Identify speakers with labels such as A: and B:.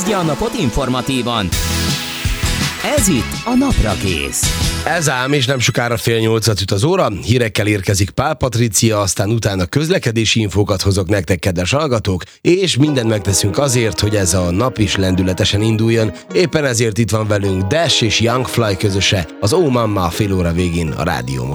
A: Kezdje a napot informatívan. Ez itt a Naprakész.
B: Ez ám, és nem sokára 7:30 üt az óra, hírekkel érkezik Pál Patricia, aztán utána közlekedési infókat hozok nektek, kedves hallgatók, és mindent megteszünk azért, hogy ez a nap is lendületesen induljon. Éppen ezért itt van velünk Dash és Young Fly közöse, az Oh Mama fél óra végén a rádió